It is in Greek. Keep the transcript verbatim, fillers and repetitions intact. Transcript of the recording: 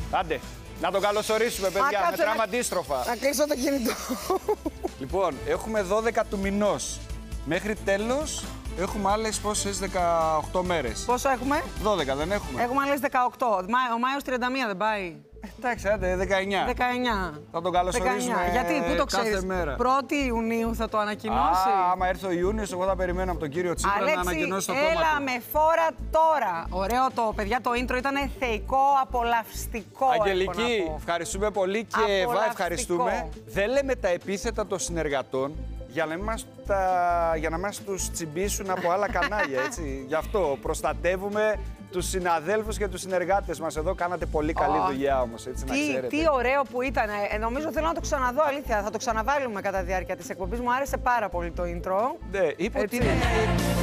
Άντε, να τον καλωσορίσουμε, παιδιά. Α, Μετράμε να... αντίστροφα. Να κλείσω το κινητό. Λοιπόν, έχουμε δώδεκα του μηνός. Μέχρι τέλος έχουμε άλλες πόσες, δεκαοκτώ μέρες. Πόσο έχουμε? δώδεκα, δεν έχουμε. Έχουμε άλλες δεκαοκτώ. Ο Μάιος τριάντα μία δεν πάει? Εντάξει, άντε, δεκαεννιά. δεκαεννιά. Θα τον καλωσορίσουμε. δεκαεννιά. Γιατί, πού το ξέρεις? πρώτη Ιουνίου θα το ανακοινώσει. Α, άμα έρθει ο Ιούνιος, εγώ θα περιμένω από τον κύριο Τσίπρα Αλέξη, να ανακοινώσει το κόμμα του. έλα με φόρα τώρα. Ωραίο το, παιδιά, το intro ήταν θεϊκό, απολαυστικό. Αγγελική, ευχαριστούμε πολύ και Εύα, ευχαριστούμε. Δεν λέμε τα επίθετα των συνεργατών για να, μας τα... για να μας τους τσιμπήσουν από άλλα κανάλια, έτσι. Γι' αυτό προστατεύουμε τους συναδέλφους και τους συνεργάτες μας εδώ. Κάνατε πολύ καλή oh. δουλειά όμως, έτσι, τι, να ξέρετε. Τι ωραίο που ήταν. Ε, νομίζω θέλω να το ξαναδώ, αλήθεια. Θα το ξαναβάλουμε κατά τη διάρκεια της εκπομπής. Μου άρεσε πάρα πολύ το intro. Ναι, είπε ότι είναι